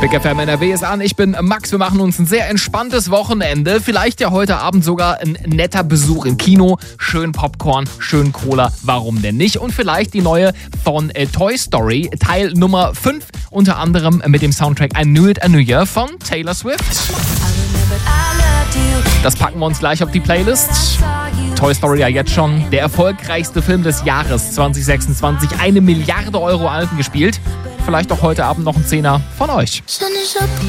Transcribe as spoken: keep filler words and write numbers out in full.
Big F M N R W ist an, ich bin Max, wir machen uns ein sehr entspanntes Wochenende, vielleicht ja heute Abend sogar ein netter Besuch im Kino, schön Popcorn, schön Cola, warum denn nicht? Und vielleicht die neue von äh, Toy Story, Teil Nummer fünf, unter anderem mit dem Soundtrack I Knew It, I Knew Ya von Taylor Swift. Das packen wir uns gleich auf die Playlist. Toy Story ja jetzt schon der erfolgreichste Film des Jahres zwanzig sechsundzwanzig, eine Milliarde Euro eingespielt. Vielleicht auch heute Abend noch ein Zehner von euch.